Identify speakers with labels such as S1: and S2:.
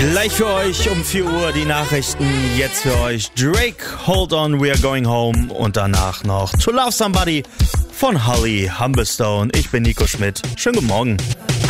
S1: Gleich für euch um 4 Uhr die Nachrichten. Jetzt für euch Drake, Hold On, We Are Going Home. Und danach noch To Love Somebody von Holly Humberstone. Ich bin Nico Schmidt. Schönen guten Morgen.